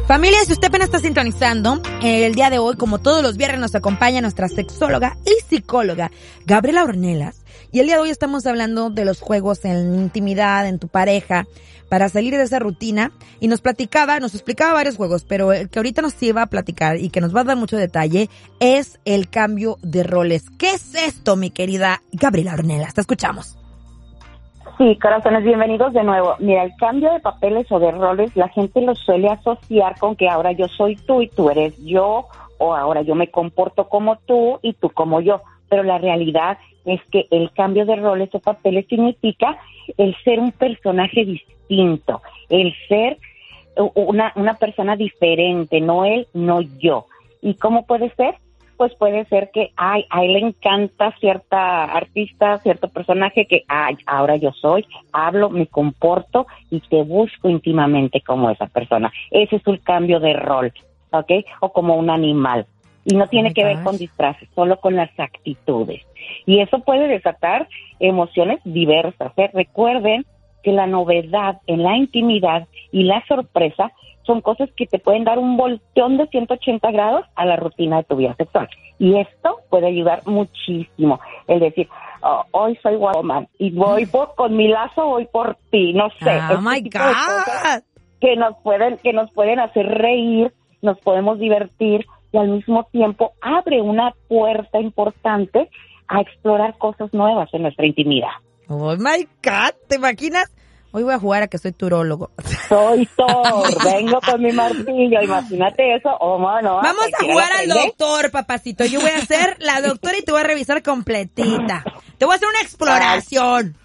Familia, si usted apenas está sintonizando, el día de hoy, como todos los viernes, nos acompaña nuestra sexóloga y psicóloga, Gabriela Ornelas. Y el día de hoy estamos hablando de los juegos en intimidad, en tu pareja, para salir de esa rutina. Y nos explicaba varios juegos, pero el que ahorita nos iba a platicar y que nos va a dar mucho detalle es el cambio de roles. ¿Qué es esto, mi querida Gabriela Ornelas? Te escuchamos. Sí, corazones, bienvenidos de nuevo. Mira, el cambio de papeles o de roles, la gente lo suele asociar con que ahora yo soy tú y tú eres yo, o ahora yo me comporto como tú y tú como yo. Pero la realidad es que el cambio de roles o papeles significa el ser un personaje distinto, el ser una persona diferente, no él, no yo. ¿Y cómo puede ser? Pues puede ser que a él le encanta cierta artista, cierto personaje que ahora yo soy, hablo, me comporto y te busco íntimamente como esa persona. Ese es un cambio de rol, ¿ok? O como un animal. Y no tiene que ver con disfraces, solo con las actitudes. Y eso puede desatar emociones diversas, ¿eh? Recuerden que la novedad en la intimidad y la sorpresa son cosas que te pueden dar un volteón de 180 grados a la rutina de tu vida sexual. Y esto puede ayudar muchísimo. Es decir, hoy soy woman y voy con mi lazo, voy por ti, no sé. Oh my God. Que nos pueden hacer reír, nos podemos divertir y al mismo tiempo abre una puerta importante a explorar cosas nuevas en nuestra intimidad. Oh my God, ¿te imaginas? Hoy voy a jugar a que soy turólogo. Soy Thor, vengo con mi martillo, imagínate eso. Oh, mano, vamos a jugar al doctor, papacito. Yo voy a ser la doctora y te voy a revisar completita. Te voy a hacer una exploración.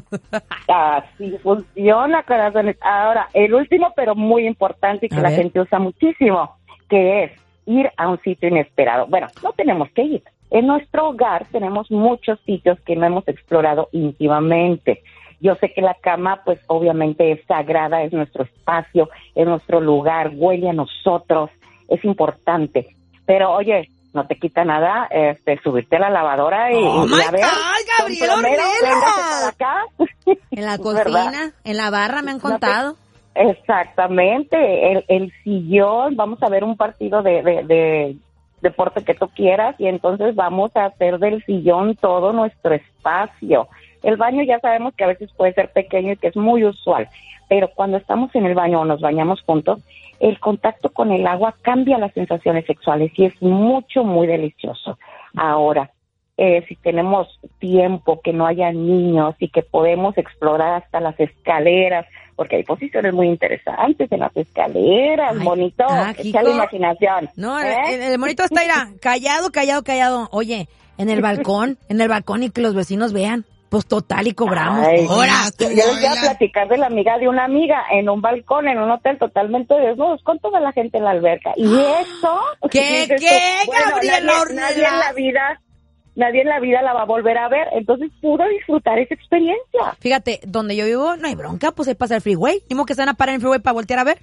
Así funciona, corazones. Ahora, el último, pero muy importante y que la gente usa muchísimo, que es ir a un sitio inesperado. Bueno, no tenemos que ir. En nuestro hogar tenemos muchos sitios que no hemos explorado íntimamente. Yo sé que la cama, pues, obviamente es sagrada, es nuestro espacio, es nuestro lugar, huele a nosotros, es importante. Pero, oye, no te quita nada subirte a la lavadora y a ver. Gabriela Ornelas. En la cocina, ¿verdad? En la barra me han contado. Exactamente, el sillón, vamos a ver un partido de deporte que tú quieras y entonces vamos a hacer del sillón todo nuestro espacio. El baño ya sabemos que a veces puede ser pequeño y que es muy usual, pero cuando estamos en el baño o nos bañamos juntos, el contacto con el agua cambia las sensaciones sexuales y es muy delicioso. Ahora, si tenemos tiempo, que no haya niños y que podemos explorar hasta las escaleras, porque hay posiciones muy interesantes en las escaleras, monito, echa la imaginación. No, el monito está callado. Oye, en el balcón y que los vecinos vean. Pues total y cobramos. Ahora, yo les voy a platicar de la amiga de una amiga en un balcón, en un hotel totalmente desnudos, con toda la gente en la alberca. Y eso... ¿Qué, Gabriela Ornelas? Nadie en la vida la va a volver a ver, entonces pudo disfrutar esa experiencia. Fíjate, donde yo vivo no hay bronca, pues ahí pasa el freeway. ¿Cómo que se van a parar en el freeway para voltear a ver?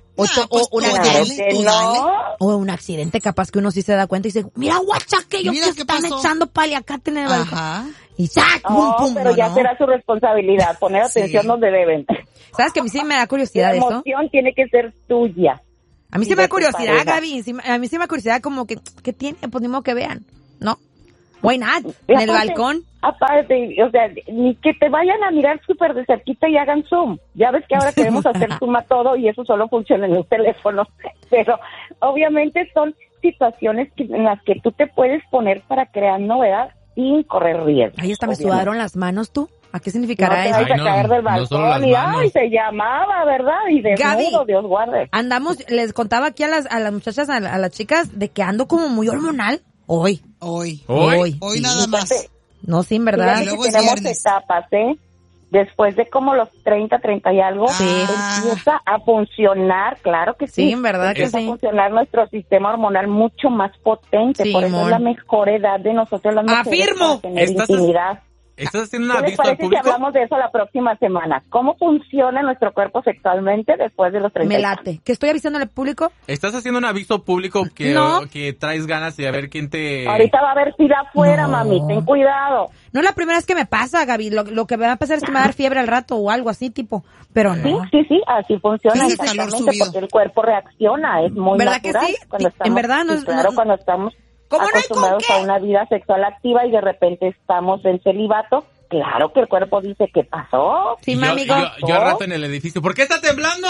O un accidente, capaz que uno sí se da cuenta y dice, mira, guacha, que ellos te están echando paliacate en el balcón. Y ¡sac! ¡Pum! Pero ya será su responsabilidad, poner atención donde deben. ¿Sabes que a mí sí me da curiosidad eso? La emoción tiene que ser tuya. A mí sí me da curiosidad, Gaby. A mí sí me da curiosidad como que, ¿qué tiene? Pues ni modo que vean, ¿no? Why not? En el balcón. Aparte, o sea, ni que te vayan a mirar súper de cerquita y hagan zoom. Ya ves que ahora queremos hacer zoom a todo y eso solo funciona en los teléfonos. Pero obviamente son situaciones en las que tú te puedes poner para crear novedad sin correr riesgo. Ahí hasta me sudaron las manos, tú. ¿A qué significará eso? No te vas a caer del balcón y se llamaba, ¿verdad? Y desnudo, Dios guarde. Andamos, les contaba aquí a las muchachas, a las chicas, de que ando como muy hormonal. Hoy nada más. No, sí, en verdad. Y luego tenemos etapas, Después de como los 30 y algo, empieza a funcionar, claro que sí. Sí, en verdad que sí. Empieza a funcionar nuestro sistema hormonal mucho más potente. Por eso es la mejor edad de nosotros las mujeres. ¡Afirmo! Para tener intimidad. ¿Estás haciendo una ¿Qué les vista al parece si público? hablamos de eso la próxima semana? ¿Cómo funciona nuestro cuerpo sexualmente después de los 30? Me late. ¿Que estoy avisándole al público? ¿Estás haciendo un aviso público que, No. que traes ganas de a ver quién te... Ahorita va a haber fila afuera, No. mami, ten cuidado. No es la primera vez que me pasa, Gaby. Lo que me va a pasar es que me va a dar fiebre al rato o algo así, tipo. Pero no. Sí, así funciona Sí, calor exactamente subido. porque el cuerpo reacciona, es muy ¿Verdad que natural. sí? Cuando estamos, En verdad, no sí, es- claro, no- cuando estamos ¿Cómo no hay con acostumbrados qué? a una vida sexual activa y de repente estamos en celibato, claro que el cuerpo dice, ¿qué pasó? Sí, yo, mami. yo al rato en el edificio. ¿Por qué está temblando?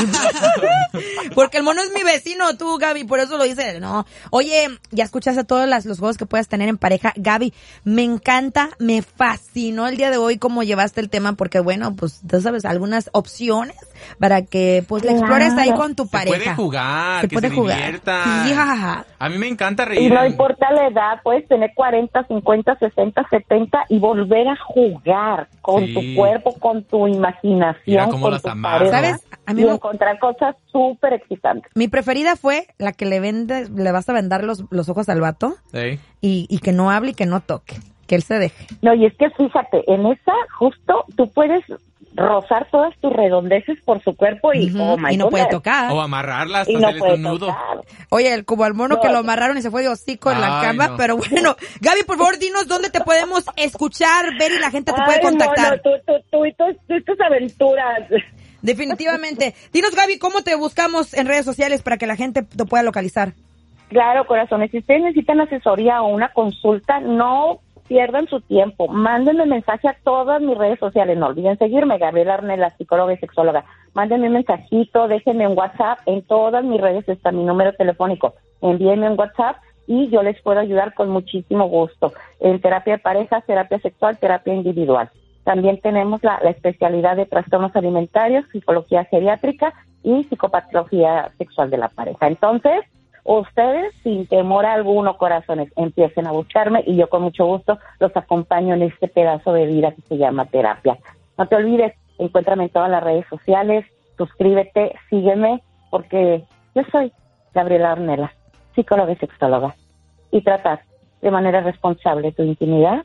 Porque el mono es mi vecino, tú, Gaby, por eso lo dice. No. Oye, ya escuchaste todos los juegos que puedas tener en pareja. Gaby, me encanta, me fascinó el día de hoy cómo llevaste el tema, porque bueno, pues tú sabes, algunas opciones para que pues le explores ahí con tu pareja. Se puede jugar, Se que puede se jugar. diviertan. Sí, jajaja. A mí me encanta Y reír. no importa la edad, puedes tener 40, 50, 60, 70 y volver a jugar con Sí. tu cuerpo, con tu imaginación, Mira cómo con las tu amarro. pareja. ¿Sabes? A mí y me- encontrar cosas súper excitantes. Mi preferida fue la que le vas a vendar los ojos al vato Sí. y que no hable y que no toque, que él se deje. No, y es que fíjate, en esa justo tú puedes rozar todas tus redondeces por su cuerpo y, Ujú, oh my y no puede goodness, tocar. O amarrarla hasta y no hacerles puede un nudo. tocar. Oye, como al mono No. que lo amarraron y se fue de hocico en la Ay, cama, no. pero bueno. Gaby, por favor, dinos dónde te podemos escuchar, ver y la gente te puede Ay, contactar. mono, tú y tus aventuras. Definitivamente. Dinos, Gaby, ¿cómo te buscamos en redes sociales para que la gente te pueda localizar? Claro, corazones, si ustedes necesitan asesoría o una consulta, no pierdan su tiempo. Mándenme mensaje a todas mis redes sociales. No olviden seguirme, Gabriela Ornelas, psicóloga y sexóloga. Mándenme un mensajito, déjenme un WhatsApp. En todas mis redes está mi número telefónico. Envíenme un WhatsApp y yo les puedo ayudar con muchísimo gusto. En terapia de pareja, terapia sexual, terapia individual. También tenemos la especialidad de trastornos alimentarios, psicología geriátrica y psicopatología sexual de la pareja. Entonces, ustedes, sin temor alguno, corazones, empiecen a buscarme y yo con mucho gusto los acompaño en este pedazo de vida que se llama terapia. No te olvides, encuéntrame en todas las redes sociales, suscríbete, sígueme, porque yo soy Gabriela Ornelas, psicóloga y sexóloga. Y tratar de manera responsable tu intimidad,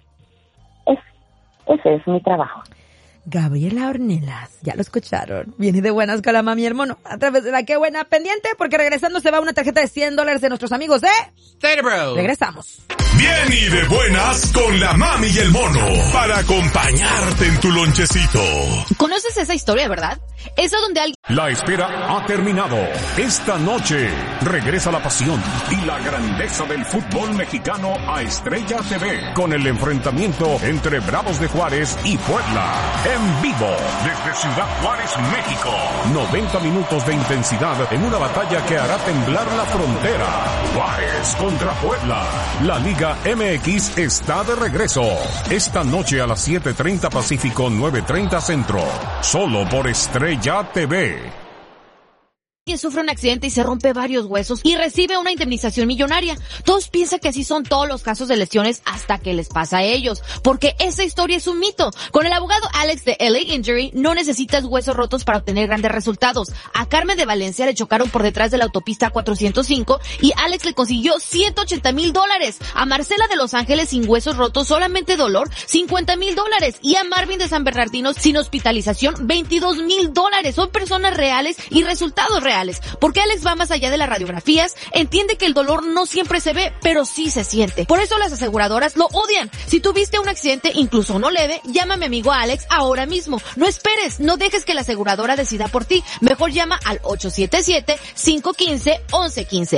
ese es mi trabajo. Gabriela Ornelas, ya lo escucharon. Viene de buenas con la mami y el mono a través de la Qué Buena Pendiente, porque regresando se va una tarjeta de $100 de nuestros amigos de... Stay bro. Regresamos. Bien y de buenas con la mami y el mono para acompañarte en tu lonchecito. ¿Conoces esa historia, verdad? Esa donde alguien... La espera ha terminado. Esta noche regresa la pasión y la grandeza del fútbol mexicano a Estrella TV con el enfrentamiento entre Bravos de Juárez y Puebla. En vivo desde Ciudad Juárez, México. 90 minutos de intensidad en una batalla que hará temblar la frontera. Juárez contra Puebla. La Liga MX está de regreso. Esta noche a las 7:30 Pacífico, 9:30 Centro. Solo por Estrella TV. sufre un accidente y se rompe varios huesos y recibe una indemnización millonaria. Todos piensan que así son todos los casos de lesiones hasta que les pasa a ellos, porque esa historia es un mito. Con el abogado Alex de LA Injury no necesitas huesos rotos para obtener grandes resultados. A Carmen de Valencia le chocaron por detrás de la autopista 405 y Alex le consiguió $180,000. A Marcela de Los Ángeles sin huesos rotos, solamente dolor, $50,000. Y a Marvin de San Bernardino sin hospitalización, $22,000. Son personas reales y resultados reales. Porque Alex va más allá de las radiografías, entiende que el dolor no siempre se ve, pero sí se siente. Por eso las aseguradoras lo odian. Si tuviste un accidente, incluso no leve, llama a mi amigo Alex ahora mismo. No esperes, no dejes que la aseguradora decida por ti. Mejor llama al 877-515-1115.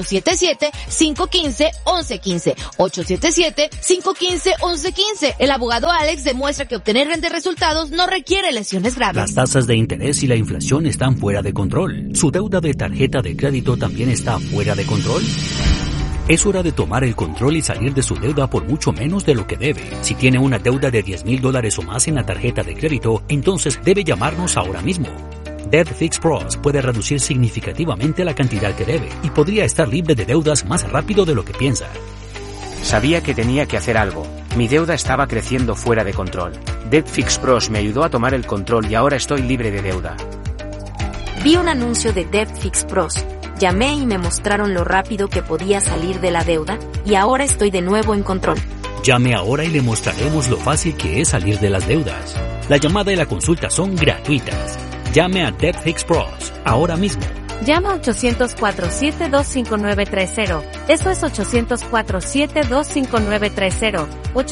877-515-1115. 877-515-1115. El abogado Alex demuestra que obtener grandes resultados no requiere lesiones graves. Las tasas de interés y la inflación están fuera de control. ¿Su deuda de tarjeta de crédito también está fuera de control? Es hora de tomar el control y salir de su deuda por mucho menos de lo que debe. Si tiene una deuda de $10,000 o más en la tarjeta de crédito, entonces debe llamarnos ahora mismo. Debt Fix Pros puede reducir significativamente la cantidad que debe y podría estar libre de deudas más rápido de lo que piensa. Sabía que tenía que hacer algo. Mi deuda estaba creciendo fuera de control. Debt Fix Pros me ayudó a tomar el control y ahora estoy libre de deuda. Vi un anuncio de Debt Fix Pros. Llamé y me mostraron lo rápido que podía salir de la deuda, y ahora estoy de nuevo en control. Llame ahora y le mostraremos lo fácil que es salir de las deudas. La llamada y la consulta son gratuitas. Llame a Debt Fix Pros ahora mismo. Llama 800-472-5930. Eso es 800-472-5930.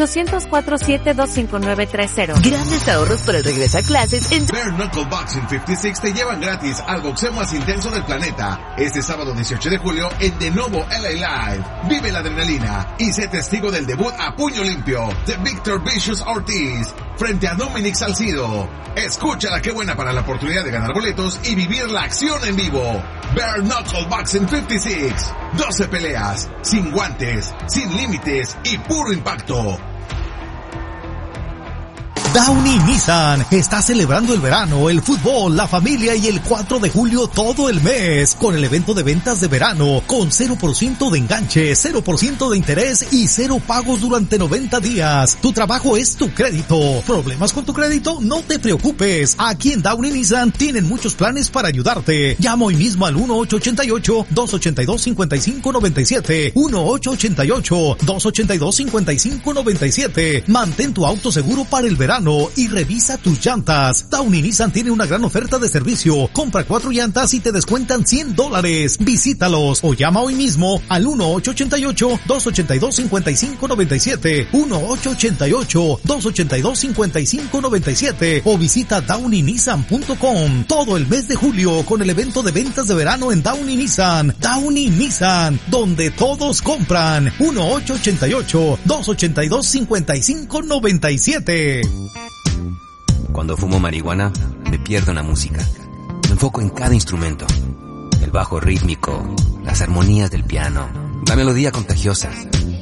800-472-5930. Grandes ahorros por el regreso a clases en Bare Knuckle Boxing 56 te llevan gratis al boxeo más intenso del planeta. Este sábado 18 de julio en De Novo LA Live. Vive la adrenalina y sé testigo del debut a puño limpio de Victor Vicious Ortiz frente a Dominic Salcido. Escúchala, qué buena para la oportunidad de ganar boletos y vivir la acción en vivo. Bare Knuckle Boxing 56. 12 peleas, sin guantes, sin límites y puro impacto. Downey Nissan está celebrando el verano, el fútbol, la familia y el 4 de julio todo el mes con el evento de ventas de verano con 0% de enganche, 0% de interés y 0 pagos durante 90 días. Tu trabajo es tu crédito. ¿Problemas con tu crédito? No te preocupes. Aquí en Downey Nissan tienen muchos planes para ayudarte. Llama hoy mismo al 1-888-282-5597. 1-888-282-5597. Mantén tu auto seguro para el verano y revisa tus llantas. Downey Nissan tiene una gran oferta de servicio. Compra 4 llantas y te descuentan $100. Visítalos o llama hoy mismo al 1-888-282-5597. 1-888-282-5597 o visita downeynissan.com. Todo el mes de julio con el evento de ventas de verano en Downey Nissan. Downey Nissan, donde todos compran. 1-888-282-5597. Cuando fumo marihuana, me pierdo en la música. Me enfoco en cada instrumento. El bajo rítmico, las armonías del piano, la melodía contagiosa.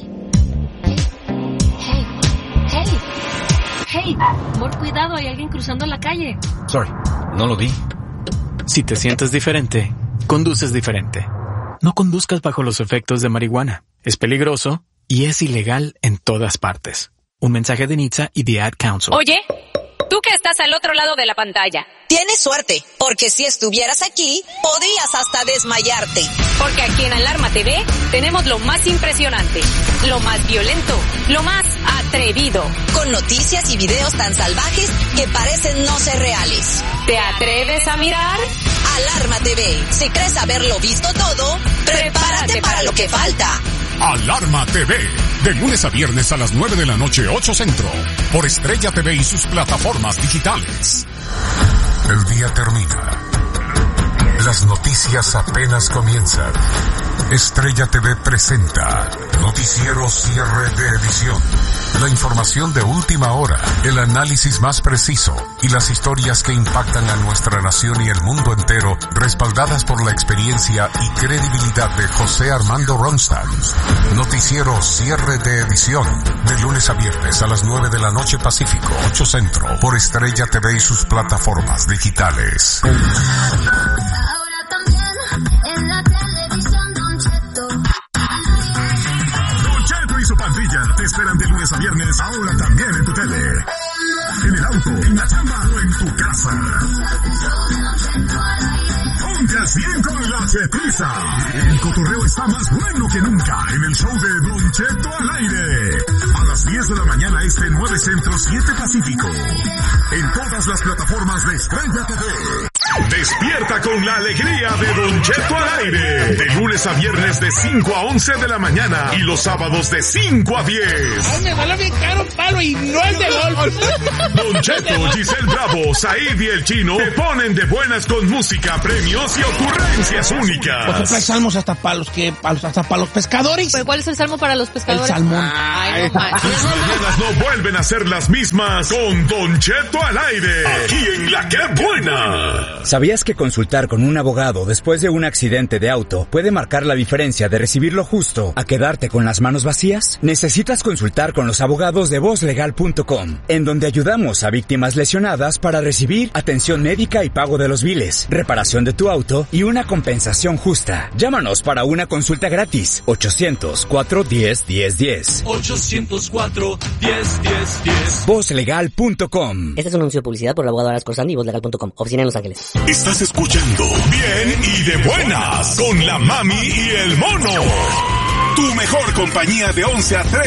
Hey, amor, cuidado, hay alguien cruzando la calle. Sorry, no lo vi. Si te sientes diferente, conduces diferente. No conduzcas bajo los efectos de marihuana. Es peligroso y es ilegal en todas partes. Un mensaje de NHTSA y The Ad Council. Oye, tú que estás al otro lado de la pantalla. Tienes suerte, porque si estuvieras aquí, podrías hasta desmayarte. Porque aquí en Alarma TV tenemos lo más impresionante, lo más violento, lo más atrevido. Con noticias y videos tan salvajes que parecen no ser reales. ¿Te atreves a mirar? Alarma TV. Si crees haberlo visto todo, prepárate para lo que falta. Alarma TV, de lunes a viernes a las 9 de la noche, 8 Centro, por Estrella TV y sus plataformas digitales. El día termina. Las noticias apenas comienzan. Estrella TV presenta Noticiero Cierre de Edición. La información de última hora, el análisis más preciso y las historias que impactan a nuestra nación y el mundo entero, respaldadas por la experiencia y credibilidad de José Armando Ronstadt. Noticiero Cierre de Edición, de lunes a viernes a las 9 de la noche Pacífico, 8 Centro, por Estrella TV y sus plataformas digitales. En la televisión, Don Cheto. Don Cheto y su pandilla te esperan de lunes a viernes, ahora también en tu tele, en el auto, en la chamba o en tu casa. Ponte al 100 con la chetiza. El cotorreo está más bueno que nunca en el show de Don Cheto al aire. A las 10 de la mañana este 9 Centro 7 Pacífico. En todas las plataformas de Estrella TV. Despierta con la alegría de Don Cheto al aire. De lunes a viernes de 5 a 11 de la mañana y los sábados de 5 a 10. Ay, me vale bien caro un palo y no es de golf. Don Cheto, Giselle Bravo, Said y el Chino te ponen de buenas con música, premios y ocurrencias únicas. Por ejemplo, hay salmos hasta para los pescadores. ¿Pero cuál es el salmo para los pescadores? El salmón. Ay, no manches. Las mañanas no vuelven a ser las mismas con Don Cheto al aire. Aquí en La Que Buena. ¿Sabías que consultar con un abogado después de un accidente de auto puede marcar la diferencia de recibir lo justo a quedarte con las manos vacías? Necesitas consultar con los abogados de VozLegal.com, en donde ayudamos a víctimas lesionadas para recibir atención médica y pago de los biles, reparación de tu auto y una compensación justa. Llámanos para una consulta gratis. 800-410-1010. 800-410-1010. VozLegal.com. Este es un anuncio de publicidad por el abogado Aras Corsandi y VozLegal.com. Oficina en Los Ángeles. Estás escuchando Bien y de Buenas con la Mami y el Mono. Tu mejor compañía de 11 a 3.